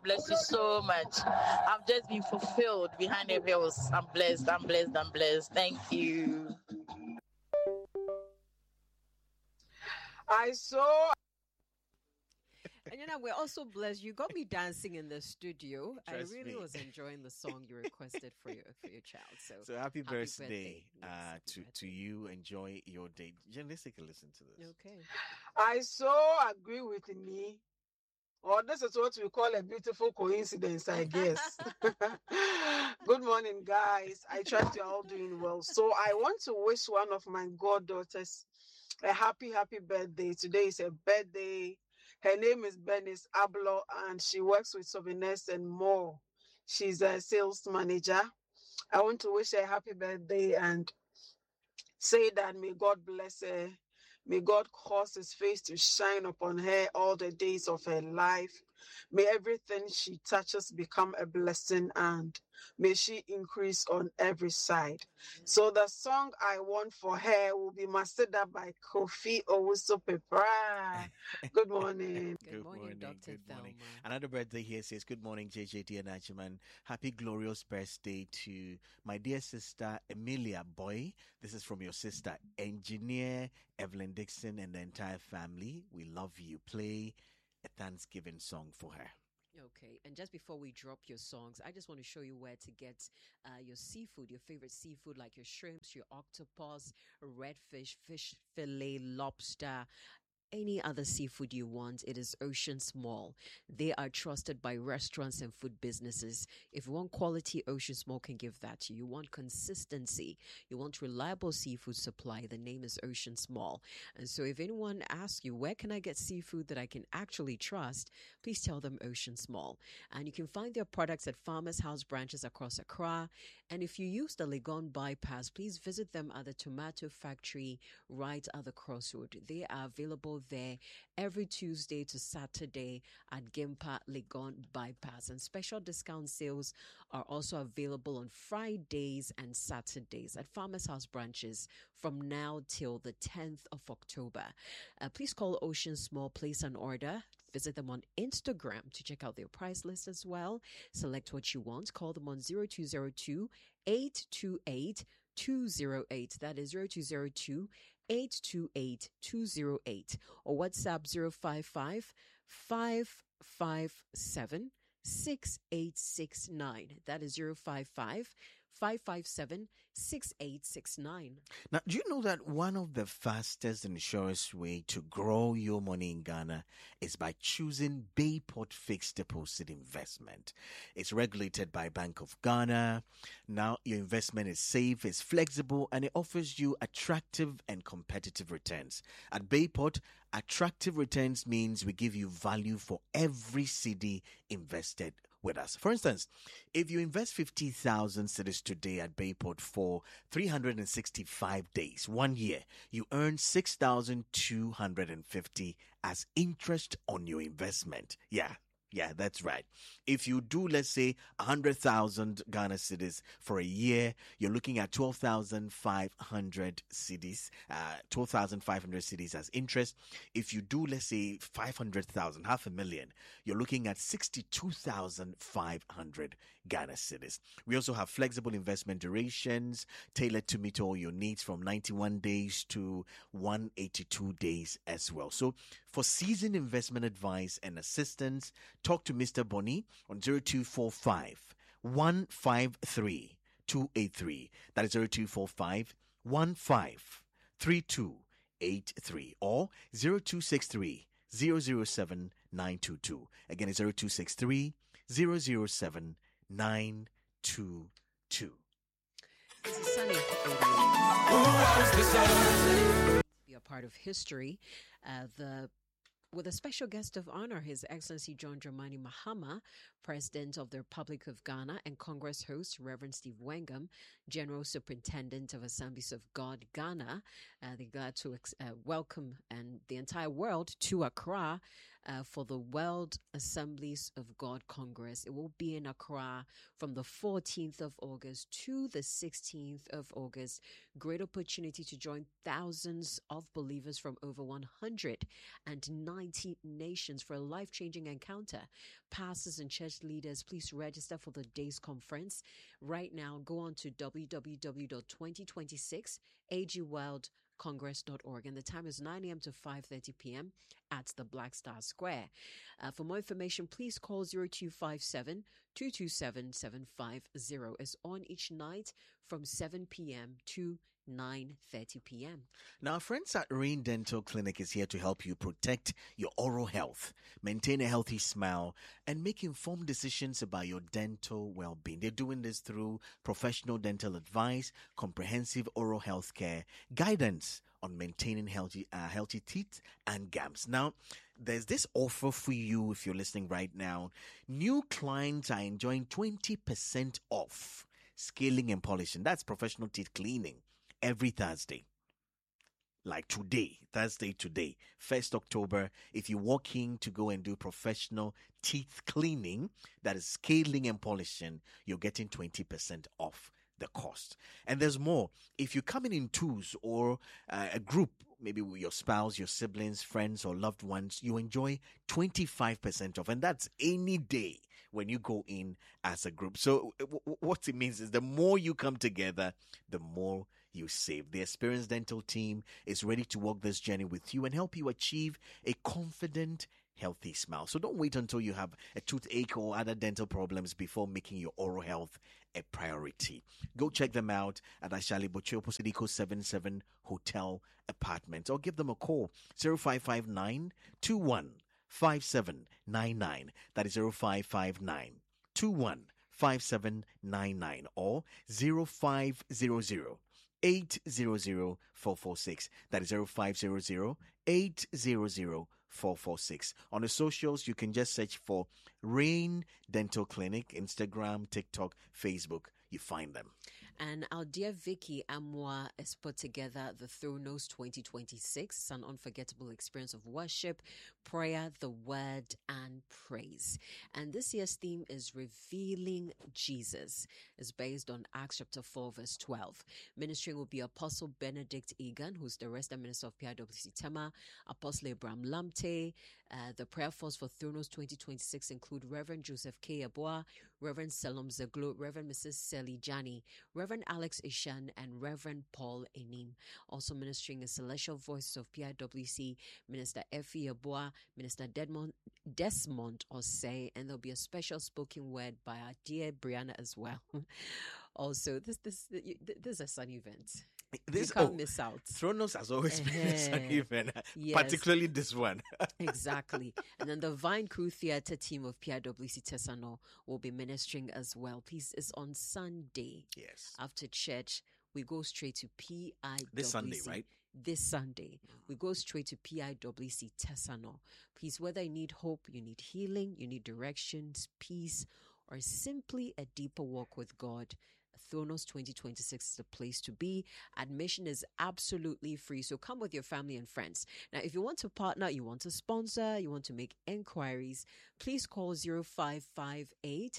bless you so much. I've just been fulfilled behind the veils. I'm blessed. I'm blessed. I'm blessed. Thank you. I saw. And we're also blessed. You got me dancing in the studio. Trust I really me. was enjoying the song you requested for your child. So happy birthday, Yes, to you. Enjoy your day. Jen, let's take a listen to this. Okay. I so agree with me. Or this is what we call a beautiful coincidence, I guess. Good morning, guys. I trust you're all doing well. So I want to wish one of my goddaughters a happy birthday. Today is her birthday. Her name is Bernice Ablo, and she works with Souvenirs and More. She's a sales manager. I want to wish her a happy birthday and say that may God bless her. May God cause his face to shine upon her all the days of her life. May everything she touches become a blessing, and may she increase on every side. So the song I want for her will be Maseda by Kofi Owusu Pepra. Good morning. Good morning, Dr. Good Thelma. morning. Another birthday here says, good morning, JJD and Achiman. Happy glorious birthday to my dear sister, Emilia Boy. This is from your sister, Engineer Evelyn Dixon, and the entire family. We love you. Play a Thanksgiving song for her. Okay, and just before we drop your songs, I just want to show you where to get your seafood, your favorite seafood, like your shrimps, your octopus, redfish, fish fillet, lobster, any other seafood you want. It is Ocean Small. They are trusted by restaurants and food businesses. If you want quality, Ocean Small can give that to you. You want consistency, you want reliable seafood supply, the name is Ocean Small. And so if anyone asks you, where can I get seafood that I can actually trust, please tell them Ocean Small. And you can find their products at Farmers House branches across Accra. And if you use the Legon bypass, please visit them at the tomato factory right at the crossroad. They are available there every Tuesday to Saturday at Gimpa Legon bypass. And special discount sales are also available on Fridays and Saturdays at Farmers House branches from now till the 10th of October. Please call Ocean Small, place an order. Visit them on Instagram to check out their price list as well. Select what you want. Call them on 0202 828 208. That is 0202 828 208, or WhatsApp 055 557 6869. That is 055 557 6869. Now, do you know that one of the fastest and surest way to grow your money in Ghana is by choosing Bayport Fixed Deposit Investment? It's regulated by Bank of Ghana. Now, your investment is safe, it's flexible, and it offers you attractive and competitive returns. At Bayport, attractive returns means we give you value for every cedi invested with us. For instance, if you invest 50,000 cedis today at Bayport for 365 days, 1 year, you earn 6,250 as interest on your investment. Yeah, that's right. If you do, let's say, 100,000 Ghana cedis for a year, you're looking at 12,500 cedis, 12,500 cedis as interest. If you do, let's say, 500,000, 500,000, you're looking at 62,500 Ghana cedis. We also have flexible investment durations tailored to meet all your needs from 91 days to 182 days as well. So for seasoned investment advice and assistance, talk to Mr. Bonnie on 0245 153 283. That is 0245 153283, or 0263 007 922. Again, it's 0263 007 922. It's sunny. Be a part of history. With a special guest of honor, His Excellency John Dramani Mahama, President of the Republic of Ghana, and Congress host, Reverend Steve Wengam, General Superintendent of Assemblies of God, Ghana. They're glad to welcome and the entire world to Accra for the World Assemblies of God Congress. It will be in Accra from the 14th of August to the 16th of August. Great opportunity to join thousands of believers from over 190 nations for a life-changing encounter. Pastors and church leaders, please register for the day's conference. Right now, go on to www.2026agworldcongress.org, and the time is 9 a.m. to 5:30 p.m. at the Black Star Square. For more information, please call 0257 227 750. It's on each night from 7 p.m. to 9:30 p.m. Now, our friends at Rain Dental Clinic is here to help you protect your oral health, maintain a healthy smile, and make informed decisions about your dental well-being. They're doing this through professional dental advice, comprehensive oral health care, guidance on maintaining healthy teeth and gums. Now, there's this offer for you if you're listening right now. New clients are enjoying 20% off scaling and polishing. That's professional teeth cleaning every Thursday. Like today, Thursday today, 1st October, if you walk in to go and do professional teeth cleaning, that is scaling and polishing, you're getting 20% off the cost. And there's more. If you come in twos or a group, maybe with your spouse, your siblings, friends, or loved ones, you enjoy 25% off. And that's any day when you go in as a group. So what it means is the more you come together, the more you save. The experienced dental team is ready to walk this journey with you and help you achieve a confident, healthy smile. So don't wait until you have a toothache or other dental problems before making your oral health a priority. Go check them out at Ashali Boche opposite Eco 77 Hotel Apartment, or give them a call 0559 215799. That is 0559 215799 or 0500 800 446. That is 0500 800 446. On the socials, you can just search for Rain Dental Clinic, Instagram, TikTok, Facebook. You find them. And our dear Vicky Amwa has put together the Thronos 2026. It's an unforgettable experience of worship, prayer, the word, and praise. And this year's theme is Revealing Jesus. It's based on Acts chapter 4, verse 12. Ministering will be Apostle Benedict Egan, who's the Resident Minister of PIWC Tema, Apostle Abraham Lamte. The prayer force for Thronos 2026 include Reverend Joseph K. Aboa, Reverend Selom Zeglo, Reverend Mrs. Sally Jani, Reverend Alex Ishan, and Reverend Paul Enim. Also ministering is Celestial Voices of PIWC, Minister Effie Aboa, Minister Desmond Osei, and there'll be a special spoken word by our dear Brianna as well. Also, this is a sun event. You can't miss out. Thronos has always been a sun event, yes. Particularly this one. Exactly. And then the Vine Crew Theatre team of PIWC Tesano will be ministering as well. Please, it's on Sunday. Yes. After church, we go straight to PIWC. This Sunday, right? This Sunday. We go straight to PIWC Tesano. Please, whether you need hope, you need healing, you need directions, peace, or simply a deeper walk with God, Thronos 2026 is the place to be. Admission is absolutely free, so come with your family and friends. Now, if you want to partner, you want to sponsor, you want to make inquiries, please call 0558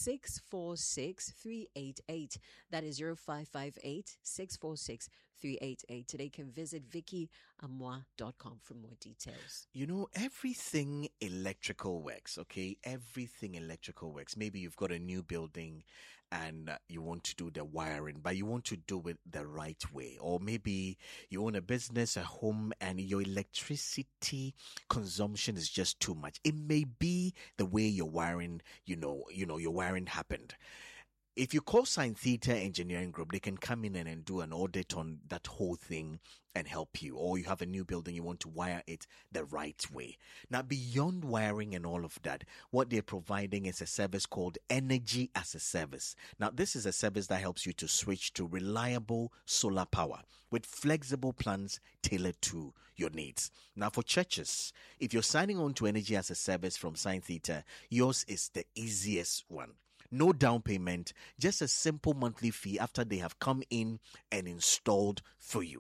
646 388. That is 0558 646 388. Today, you can visit VickyAmwa.com for more details. You know, everything electrical works, okay? Everything electrical works. Maybe you've got a new building and you want to do the wiring, but you want to do it the right way. Or maybe you own a business, a home, and your electricity consumption is just too much. It may be the way your wiring, your wiring happened. If you call Sign Theta Engineering Group, they can come in and do an audit on that whole thing and help you. Or you have a new building, you want to wire it the right way. Now, beyond wiring and all of that, what they're providing is a service called Energy as a Service. Now, this is a service that helps you to switch to reliable solar power with flexible plans tailored to your needs. Now, for churches, if you're signing on to Energy as a Service from Sign Theta, yours is the easiest one. No down payment, just a simple monthly fee after they have come in and installed for you.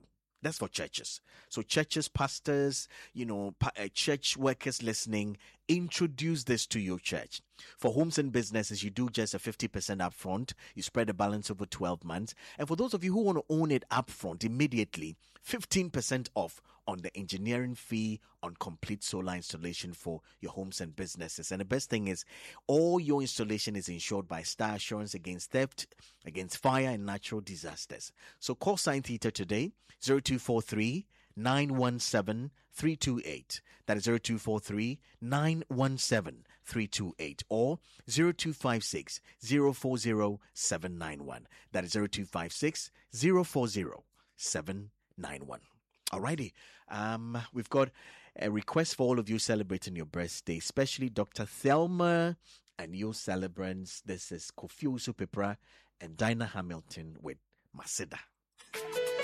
That's for churches. So churches, pastors, church workers listening, introduce this to your church. For homes and businesses, you do just a 50% upfront. You spread the balance over 12 months. And for those of you who want to own it upfront immediately, 15% off on the engineering fee on complete solar installation for your homes and businesses. And the best thing is, all your installation is insured by Star Assurance against theft, against fire and natural disasters. So call Sign Theta today, 0243 917 328. That is 0243 917 328 or 0256 040 791. That is 0256 040 791. Alrighty. We've got a request for all of you celebrating your birthday, especially Dr. Thelma and your celebrants. This is Kofi Usupepra and Dinah Hamilton with Masida.